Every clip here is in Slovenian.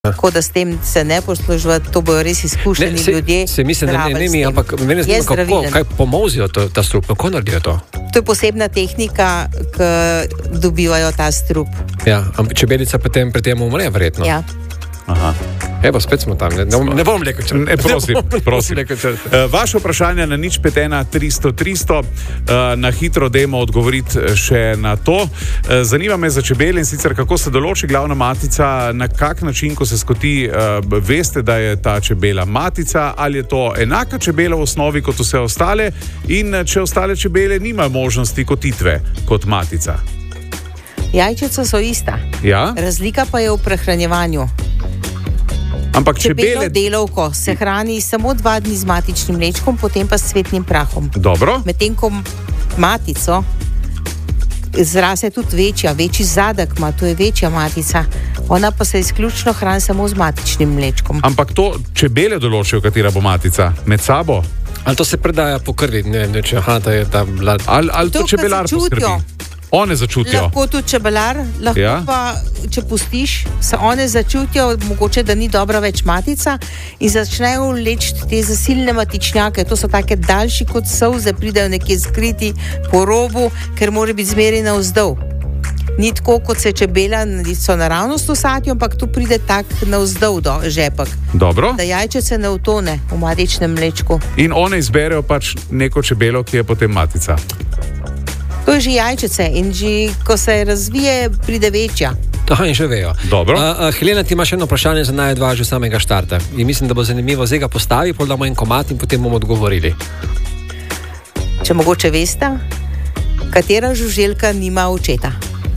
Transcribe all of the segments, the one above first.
Tako da s tem se ne posluževati, to bojo res izkušeni ljudje. Se mislim, da ne mi, ampak mene zanima, kako, kaj pomozijo ta strup, kako naredijo to? To je posebna tehnika, ki dobivajo ta strup. Ja, ampak čebelica potem pri tem umre, verjetno. Ja. Aha. Evo, spet smo tam, ne bom rekel črte. Prosim. Vaše vprašanje na 051 300 300, na hitro dajmo odgovoriti še na to. Zanima me za čebele in sicer kako se določi glavna matica, na kak način, ko se skoti, veste, da je ta čebela matica, ali je to enaka čebela v osnovi kot vse ostale in če ostale čebele nimajo možnosti kotitve kot matica. Jajčica so ista. Ja? Razlika pa je v prehranjevanju. Ampak čebelo delovko se hrani samo 2 dni z matičnim mlečkom, potem pa s cvetnim prahom. Dobro. Medtem ko matico zrase tudi večji zadek ima, to je večja matica. Ona pa se izključno hrani samo z matičnim mlečkom. Ampak to čebele določijo, katera bo matica? Med sabo? Ali to se predaja po krvi? Ne vem, če da je ta vlad. Ali to čebelar poskrbi? One začutijo. Lahko tudi čebelar, lahko ja? Pa, če pustiš, se one začutijo, mogoče, da ni dobra več matica in začnejo vleči te zasilne matičnjake. To so take daljši kot solze, pridejo nekje skriti po robu, ker mora biti zmeraj navzdol. Ni tako, kot se čebela, so naravnost vsati, ampak tu pride tak navzdol do žepek. Dobro. Da jajčice ne utone v matičnem mlečku. In one izberejo pač neko čebelo, ki je potem matica. To je že jajčice in že, ko se razvije, pride večja. Aha, in še vejo. Dobro. Helena, ti imaš eno vprašanje za naj dva že samega štarta. In mislim, da bo zanimivo, zdaj ga postavi, pol damo en komad in potem bomo odgovorili. Če mogoče veste, katera žuželka nima očeta?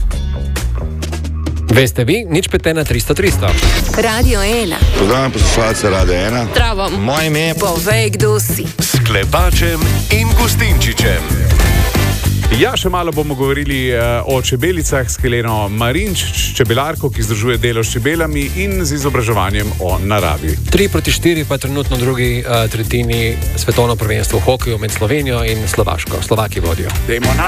Veste vi, 051 300 300. Radio 1. Pozdravljam poslušalce Radio 1. Zdravo. Moje ime je Povej, kdo si. S Klepačem in Gustinčičem. Ja, še malo bomo govorili o čebelicah s Heleno Marinč, čebelarko, ki združuje delo s čebelami in z izobraževanjem o naravi. 3-4 pa trenutno drugi tretjini svetovno prvenstvo v hokeju med Slovenijo in Slovaško. Slovaki vodijo.